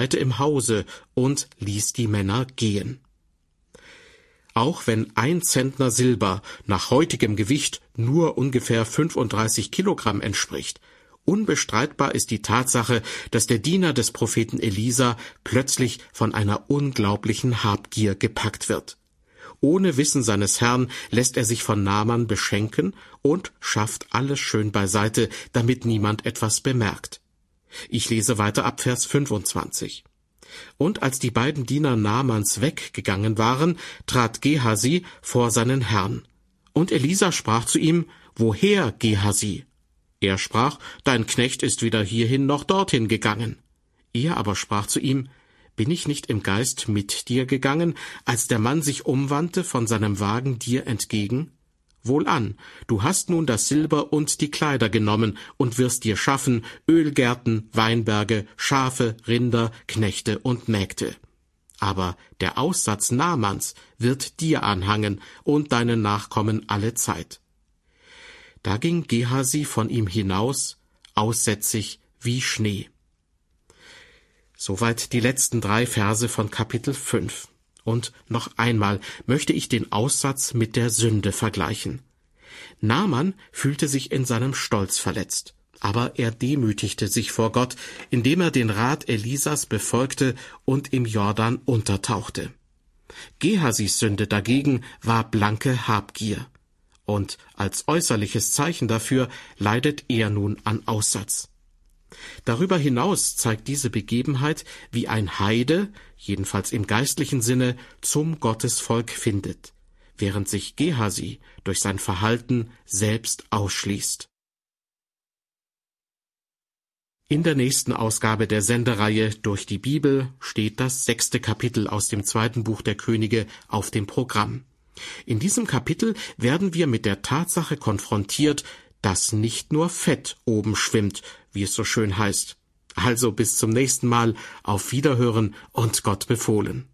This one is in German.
verharrte im Hause und ließ die Männer gehen. Auch wenn 1 Zentner Silber nach heutigem Gewicht nur ungefähr 35 Kilogramm entspricht, unbestreitbar ist die Tatsache, dass der Diener des Propheten Elisa plötzlich von einer unglaublichen Habgier gepackt wird. Ohne Wissen seines Herrn lässt er sich von Naaman beschenken und schafft alles schön beiseite, damit niemand etwas bemerkt. Ich lese weiter ab Vers 25. Und als die beiden Diener Naamans weggegangen waren, trat Gehasi vor seinen Herrn. Und Elisa sprach zu ihm: Woher, Gehasi? Er sprach: Dein Knecht ist weder hierhin noch dorthin gegangen. Er aber sprach zu ihm: Bin ich nicht im Geist mit dir gegangen, als der Mann sich umwandte von seinem Wagen dir entgegen? Wohlan, du hast nun das Silber und die Kleider genommen und wirst dir schaffen Ölgärten, Weinberge, Schafe, Rinder, Knechte und Mägde. Aber der Aussatz Naamans wird dir anhangen und deinen Nachkommen alle Zeit. Da ging Gehasi von ihm hinaus, aussätzig wie Schnee. Soweit die letzten 3 Verse von Kapitel 5. Und noch einmal möchte ich den Aussatz mit der Sünde vergleichen. Naaman fühlte sich in seinem Stolz verletzt, aber er demütigte sich vor Gott, indem er den Rat Elisas befolgte und im Jordan untertauchte. Gehasis Sünde dagegen war blanke Habgier, und als äußerliches Zeichen dafür leidet er nun an Aussatz. Darüber hinaus zeigt diese Begebenheit, wie ein Heide, jedenfalls im geistlichen Sinne, zum Gottesvolk findet, während sich Gehasi durch sein Verhalten selbst ausschließt. In der nächsten Ausgabe der Sendereihe Durch die Bibel steht das 6. Kapitel aus dem 2. Buch der Könige auf dem Programm. In diesem Kapitel werden wir mit der Tatsache konfrontiert, dass nicht nur Fett oben schwimmt, wie es so schön heißt. Also bis zum nächsten Mal, auf Wiederhören und Gott befohlen.